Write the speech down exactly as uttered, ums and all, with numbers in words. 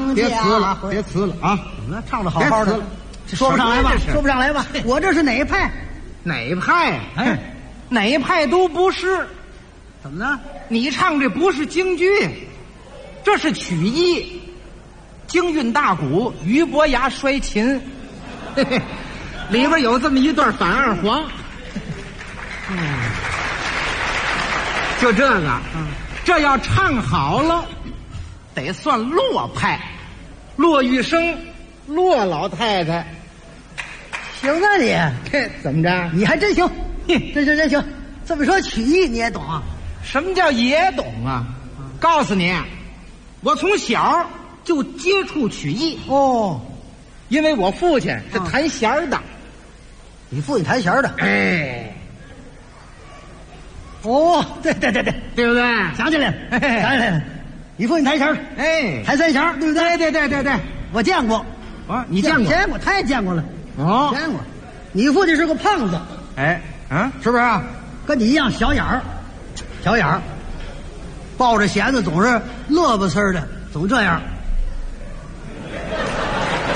当别家呲了， 会别呲了啊！ 那唱的好好的别呲了， 说不上来吧？ 这是说不上来吧？我这是哪一派？ 哪派？ 哎， 哪派都不是。 怎么呢？ 你唱这不是京剧，这是曲艺。京韵大鼓，俞伯牙摔琴，嘿嘿，里边有这么一段反二黄。嗯，就这个，嗯，这要唱好了，得算骆派，骆玉生，骆老太太。 行啊你， 嘿，怎么着？ 你还真行，真行真行。这么说曲艺你也懂啊？ 什么叫也懂啊？告诉你，我从小就接触曲艺哦， 因为我父亲是弹弦儿的。 你父亲弹弦的？ 哎， 哦，对对对对， 对不对？ 想起来了，想起来了，你父亲弹弦儿， 哎， 弹三弦儿，对不对？ 对对对对对， 我见过。 啊，你见过？ 见过，太见过了。 哦， 见过。你父亲是个胖子， 哎，啊，是不是啊？ 跟你一样小眼儿，小眼儿，抱着弦子总是乐不丝儿的，总这样。